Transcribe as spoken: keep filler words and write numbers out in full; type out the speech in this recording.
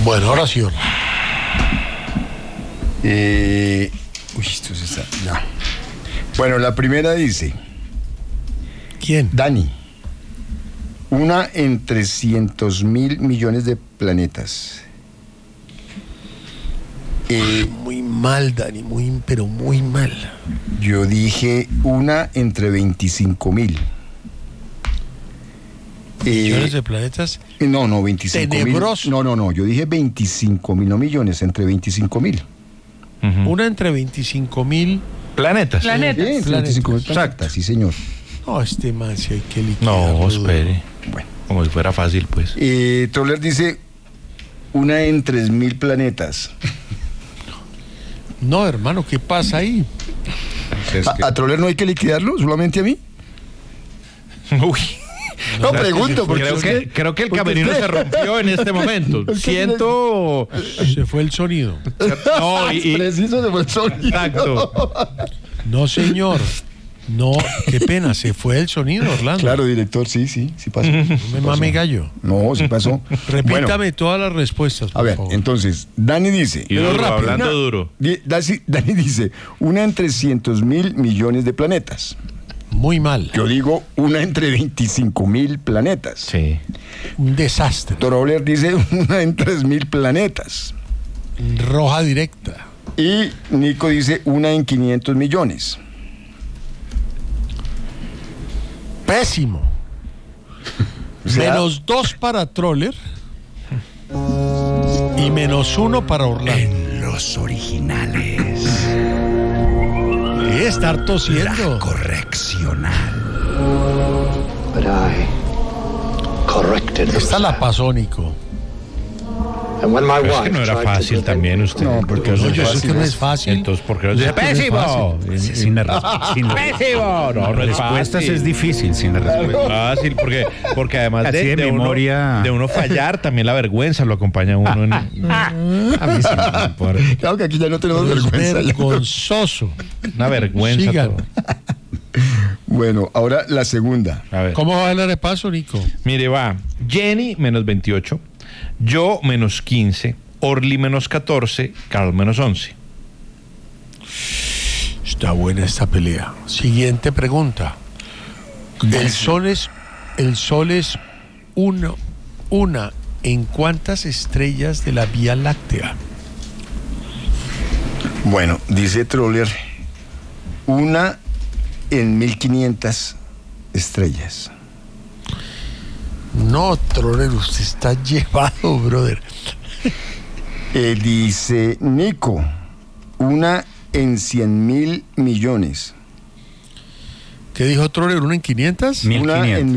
Bueno, oración. Eh, uy, esto se está. Ya. Bueno, la primera dice. ¿Quién? Dani. Una en trescientos mil millones de planetas. Eh, Muy mal, Dani, muy, pero muy mal. yo dije una entre veinticinco mil. ¿Millones de planetas? No, no, veinticinco mil. Tenebroso. No, no, no, yo dije veinticinco mil, no millones, entre veinticinco mil. Uh-huh. Una entre veinticinco mil planetas. Planetas. Sí, veinticinco mil planetas, sí, señor. No, este man si hay que liquidar. No, espere. Bueno. Como si fuera fácil, pues. Eh, Troller dice una en tres mil planetas. No, hermano, ¿qué pasa ahí? Es ¿A, que... ¿A Troller no hay que liquidarlo? ¿Solamente a mí? Uy. No, O sea, pregunto, porque creo, es que, que- creo que el porque camerino usted- se rompió en este momento. Es que- Siento. Se fue el sonido. No, y, y- Preciso de buen sonido. Exacto. No, señor. No, qué pena, se fue el sonido, Orlando. Claro, director, sí, sí, sí pasó. No me mame gallo. No, sí pasó. Repítame Bueno, todas las respuestas, por a ver, favor. entonces, Dani dice. Y Pero duro, rápido. hablando Una- duro. Di- Dani, Dani dice, una en trescientos mil millones de planetas. Muy mal. Yo digo una entre veinticinco mil planetas. Sí. Un desastre. Troller dice una en tres mil planetas. Roja directa. Y Nico dice una en quinientos millones. Pésimo. O sea, Menos dos para Troller y menos uno para Orlando. Los originales. Debe estar tosiendo. Correccional. But I corrected the Esta la mistake. pasó, Nico. And when my Pero es wife que no era tried to fácil prevent también me usted. No, porque No, eso yo es sé fácil. que no es fácil. Entonces, ¿por qué no Yo dice sé que no es pésimo? fácil. Sin la, res- sin la- Pésimo. No, no es respuestas fácil. es difícil sin la respuesta. Fácil, porque, porque además Así de, de de memoria. uno, de uno fallar, también la vergüenza lo acompaña a uno. En, A mí sí me importa. Claro que aquí ya no tenemos Es vergüenza. ya. vergonzoso. una vergüenza. Sigan. todo. Bueno, ahora la segunda. A ver. ¿Cómo va el repaso, Nico? Mire, va. Jenny, menos veintiocho. Yo, menos quince. Orly, menos catorce. Carl, menos once. Está buena esta pelea. Siguiente pregunta. El sol es, el sol es uno, una en cuántas estrellas de la Vía Láctea. Bueno, dice Troller, una en mil quinientas estrellas. No, Troller, usted está llevado, brother. Eh, dice Nico, una en cien mil millones. ¿Qué dijo Troller? ¿Una en quinientas? Una en